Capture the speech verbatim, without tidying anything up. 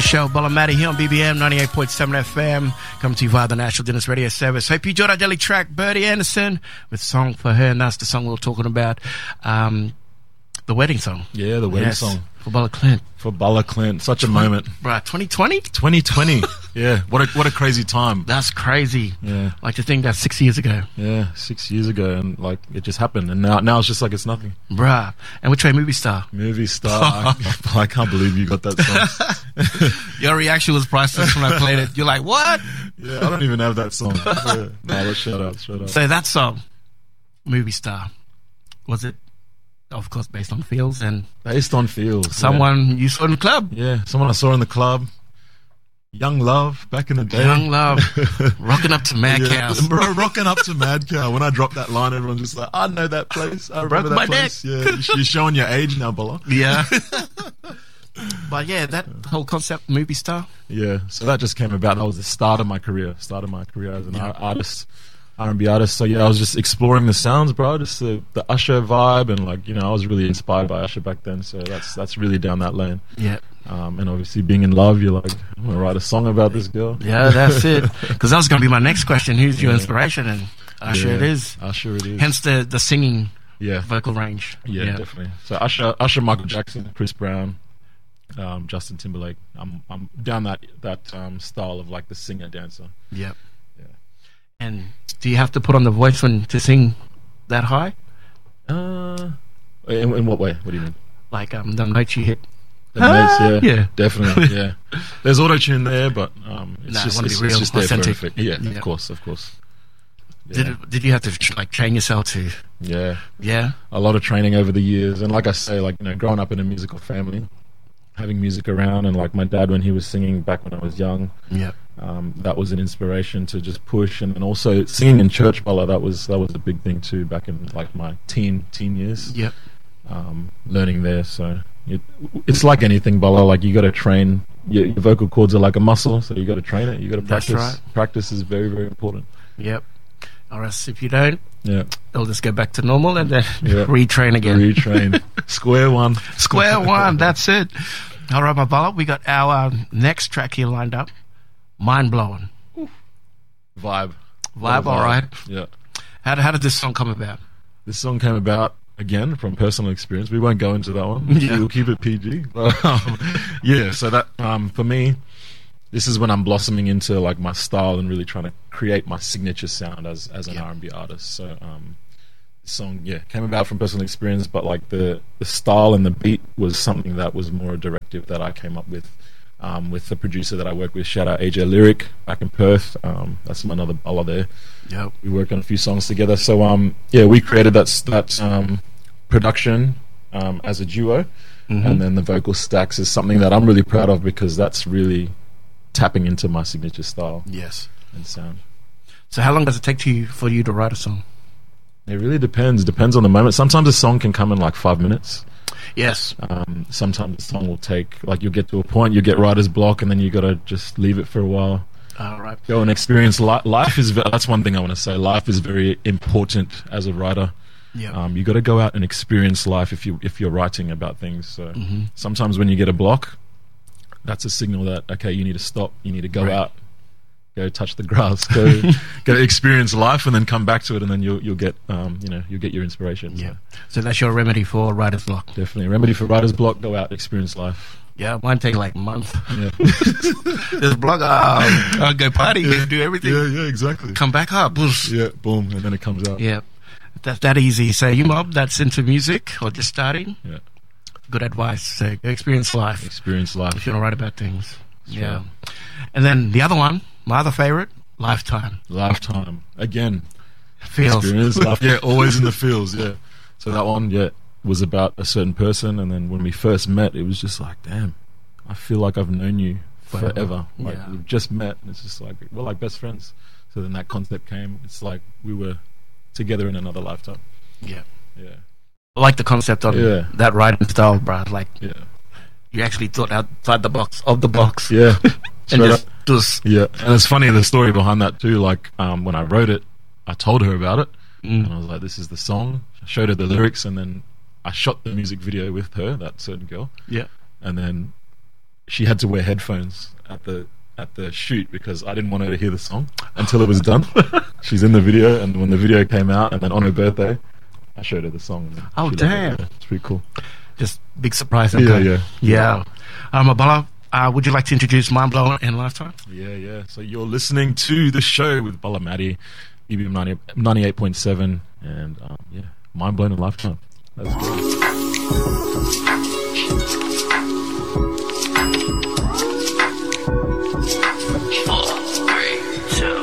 show. Bollamati here on B B M ninety-eight point seven F M. Coming to you via the National Dinners Radio Service. Hope you enjoyed our daily track, Birdie Anderson, with Song for Her. And that's the song we were talking about. Um, the wedding song. Yeah, the wedding yes. song. For Bulla Clint. For Bulla Clint. Such a moment. Right, twenty twenty? twenty twenty. Yeah, what a what a crazy time. That's crazy. Yeah. Like to think that's six years ago. Yeah, six years ago, and like it just happened, and now now it's just like it's nothing. Bruh. And which way, movie star? Movie star. I, I can't believe you got that song. Your reaction was priceless when I played it. You're like, what? Yeah, I don't even have that song. Yeah. No, let's shut up, shut up. So that song, Movie Star, was it, of course, based on Feels and based on Feels. Someone yeah. you saw in the club? Yeah, someone I saw in the club. Young Love, back in the day. Young Love, rocking up to Mad yeah, Cows. Bro, rocking up to Mad Cow. When I dropped that line, everyone's just like, I know that place. I remember Broke that my place. Neck. Yeah, you're showing your age now, Bulla. Yeah. But yeah, that whole concept, Movie Star. Yeah, so that just came about. That was the start of my career. Start of my career as an yeah. artist. R and B artist. So yeah, I was just exploring the sounds, bro. Just the, the Usher vibe, and like you know, I was really inspired by Usher back then. So that's that's really down that lane. Yeah. Um, and obviously, being in love, you're like, I'm gonna write a song about this girl. Yeah, that's it. Because that was gonna be my next question. Who's your yeah. inspiration? And Usher, yeah. it is. Usher, it is. Hence the the singing, yeah, vocal range. Yeah, yeah. definitely. So Usher, Usher, Michael Jackson, Chris Brown, um, Justin Timberlake. I'm I'm down that that um, style of like the singer dancer. Yep. And do you have to put on the voice when to sing that high? Uh, in, in what way? What do you mean? Like um, the notes you hit. The notes, ah, yeah, yeah, definitely, yeah. There's auto tune there, but um, it's nah, just it's, real, it's just there authentic. for effect. Yeah, yeah, of course, of course. Yeah. Did it, did you have to like train yourself to? Yeah, yeah. A lot of training over the years, and like I say, like you know, growing up in a musical family, having music around, and like my dad when he was singing back when I was young. Yeah. Um, that was an inspiration to just push, and, and also singing in church, Bulla, that was that was a big thing too back in like my teen teen years. Yep. Um, learning there, so it, it's like anything, Bulla. Like you got to train. Your, your vocal cords are like a muscle, so you got to train it. You got to practice. That's right. Practice is very very important. Yep. Or else if you don't, yeah, they'll just go back to normal and then yeah. retrain again. Retrain. Square one. Square one. That's it. All right, my Bulla. We got our uh, next track here lined up. Mind blowing. Vibe. Vibe, all right. Yeah. How did, how did this song come about? This song came about, again, from personal experience. We won't go into that one. Yeah. We'll keep it P G. But, um, yeah, so that, um, for me, this is when I'm blossoming into like my style and really trying to create my signature sound as, as an yeah. R and B artist. So, um, this song, yeah, came about from personal experience, but like the, the style and the beat was something that was more a directive that I came up with. Um, with the producer that I work with, shout out A J Lyric back in Perth. Um, that's another Bulla there. Yep. We work on a few songs together. So um, yeah, we created that that um, production um, as a duo, mm-hmm. and then the vocal stacks is something that I'm really proud of because that's really tapping into my signature style. Yes. And sound. So how long does it take to you for you to write a song? It really depends. Depends on the moment. Sometimes a song can come in like five minutes. Yes. Um, sometimes the song will take, like you'll get to a point, you get writer's block, and then you got to just leave it for a while. All right. Go and experience li- life. Is that's one thing I want to say. Life is very important as a writer. Yeah. Um, you got to go out and experience life if you if you're writing about things. So mm-hmm. sometimes when you get a block, that's a signal that okay, you need to stop. You need to go right. out, go touch the grass, go go experience life, and then come back to it, and then you'll you'll get um, you know you'll get your inspiration. Yeah. So. so that's your remedy for writer's block. Definitely a remedy for writer's block. Go out, experience life. Yeah, mine take like a month. Yeah. This block, oh, I'll go party, yeah. do everything. Yeah, yeah, exactly. Come back up. Yeah, boom, and then it comes out. Yeah, that's that easy. So you mob that's into music or just starting. Yeah. Good advice. So go experience life. Experience life. If you want to write about things. Sure. Yeah. And then the other one, my other favorite, Lifetime. Lifetime. Again. Feels. Experience life. Yeah, always in the feels, yeah. So that one, yeah, was about a certain person, and then when we first met, it was just like, damn, I feel like I've known you forever. forever. Like, yeah. we've just met, and it's just like, we're like best friends. So then that concept came. It's like we were together in another lifetime. Yeah. Yeah. I like the concept of yeah. that writing style, bro. Like, yeah. you actually thought outside the box, of the box. Yeah. and just, just... Yeah. And it's funny, the story behind that too, like, um, when I wrote it, I told her about it, mm. and I was like, this is the song. I showed her the lyrics, and then I shot the music video with her, that certain girl. Yeah. And then she had to wear headphones at the at the shoot because I didn't want her to hear the song until it was done. She's in the video, and when the video came out, and then on her birthday, I showed her the song. And Oh, she loved damn. it. Yeah, it's pretty cool. Just big surprise. Yeah, okay. yeah. Yeah. Um, Abala, uh, would you like to introduce Mind Blown in Lifetime? Yeah, yeah. So you're listening to the show with Bala Madi, E B M ninety, ninety-eight point seven, and um, yeah, Mind Blown in Lifetime. Let's go.